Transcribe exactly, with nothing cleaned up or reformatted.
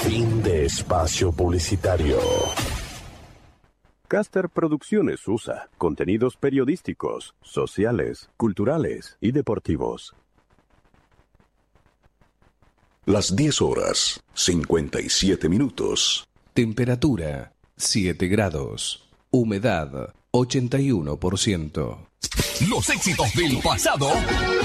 Fin de espacio publicitario. Caster Producciones U S A. Contenidos periodísticos, sociales, culturales y deportivos. Las diez horas, cincuenta y siete minutos. Temperatura, siete grados. Humedad, ochenta y uno por ciento. Los éxitos del pasado